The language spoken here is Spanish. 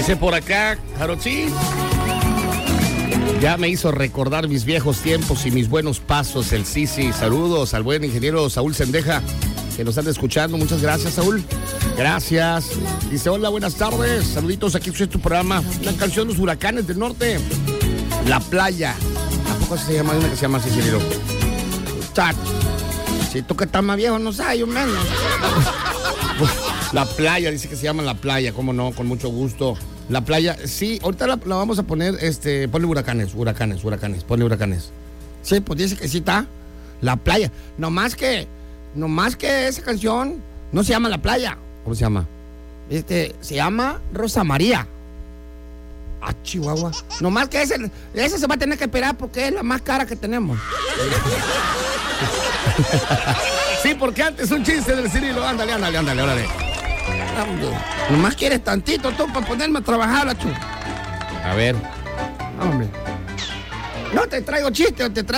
Dice por acá, Jarochi. Ya me hizo recordar mis viejos tiempos y mis buenos pasos, el Sisi. Saludos al buen ingeniero Saúl Sendeja, que nos están escuchando. Muchas gracias, Saúl. Gracias. Dice, hola, buenas tardes. Saluditos, aquí es tu programa. La canción de los huracanes del norte. La playa. ¿A poco se llama? Hay una que se llama así, ingeniero. Chat. Si tú que estás más viejo, no sabes, yo menos. La playa, dice que se llama La Playa, cómo no, con mucho gusto. La playa, sí, ahorita la vamos a poner, ponle huracanes, ponle huracanes. Sí, pues dice que sí está. La playa. No más que esa canción no se llama La Playa. ¿Cómo se llama? Se llama Rosa María. Ah, Chihuahua. No más que esa se va a tener que esperar porque es la más cara que tenemos. Sí, porque antes un chiste del Cirilo. Ándale. Nomás quieres tantito tú para ponerme a trabajar, la chu. A ver. Hombre. No te traigo chiste, te traigo